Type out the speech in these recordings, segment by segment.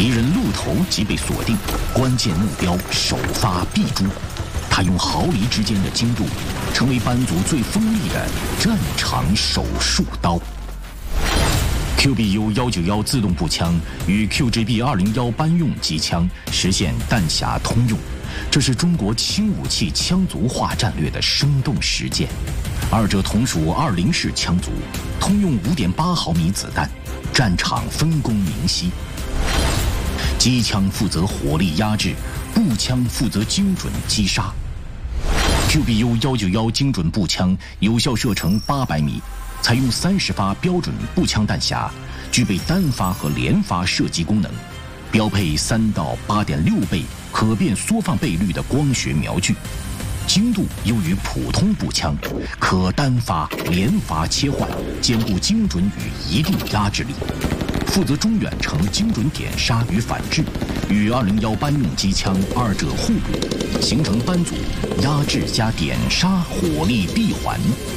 敌人路头即被锁定，关键目标首发必诛。他用毫厘之间的精度，成为班族最锋利的战场手术刀。QBU-191自动步枪与 QGB-201班用机枪实现弹匣通用，这是中国轻武器枪族化战略的生动实践。二者同属20式枪族，通用5.8毫米子弹，战场分工明晰。机枪负责火力压制，步枪负责精准击杀。QBU-191精准步枪有效射程800米，采用30发标准步枪弹匣，具备单发和连发射击功能，标配3到8.6倍可变缩放倍率的光学瞄具，精度优于普通步枪，可单发、连发切换，兼顾精准与一定压制力。负责中远程精准点杀与反制，与201班用机枪二者互补，形成班组压制加点杀火力闭环。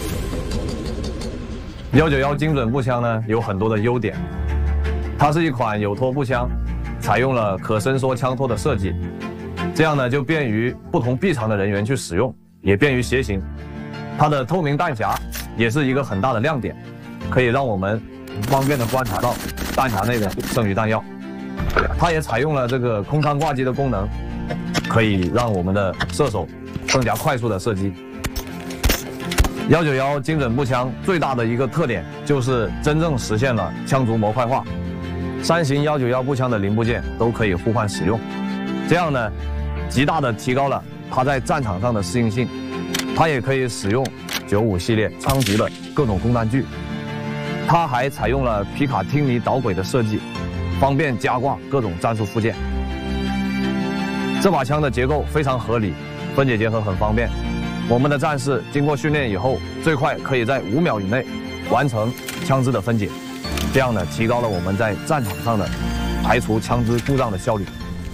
191精准步枪呢有很多的优点，它是一款有托步枪，采用了可伸缩枪托的设计，这样呢就便于不同臂长的人员去使用，也便于携行。它的透明弹匣也是一个很大的亮点，可以让我们方便的观察到弹匣内的剩余弹药。它也采用了这个空舱挂机的功能，可以让我们的射手更加快速的射击。191精准步枪最大的一个特点就是真正实现了枪族模块化，3型191步枪的零部件都可以互换使用，这样呢，极大的提高了它在战场上的适应性。它也可以使用95系列枪族的各种供弹具。它还采用了皮卡汀尼导轨的设计，方便加挂各种战术附件。这把枪的结构非常合理，分解结合很方便。我们的战士经过训练以后，最快可以在5秒以内完成枪支的分解，这样呢，提高了我们在战场上的排除枪支故障的效率。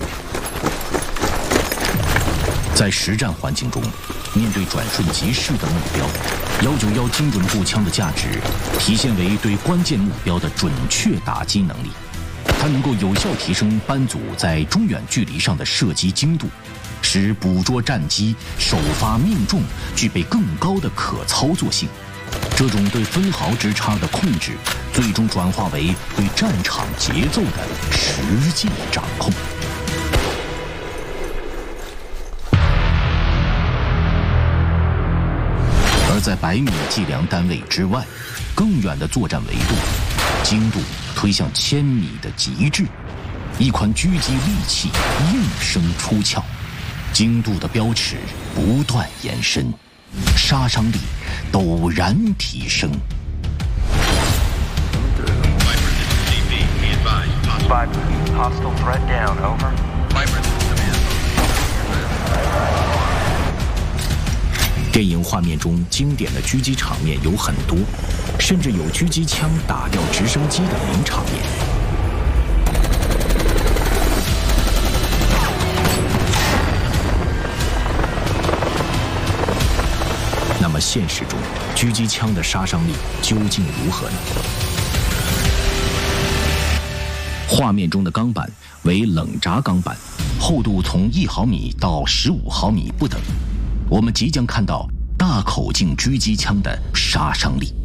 在实战环境中，面对转瞬即逝的目标，191精准步枪的价值体现为对关键目标的准确打击能力。它能够有效提升班组在中远距离上的射击精度，使捕捉战机、首发命中具备更高的可操作性。这种对分毫之差的控制，最终转化为对战场节奏的实际掌控。而在100米计量单位之外，更远的作战维度，精度推向1000米的极致。一款狙击利器应声出鞘，精度的标尺不断延伸，杀伤力陡然提升。 Hostile threat down, over. 电影画面中经典的狙击场面有很多，甚至有狙击枪打掉直升机的名场面。那么现实中，狙击枪的杀伤力究竟如何呢？画面中的钢板为冷轧钢板，厚度从1毫米到15毫米不等。我们即将看到大口径狙击枪的杀伤力。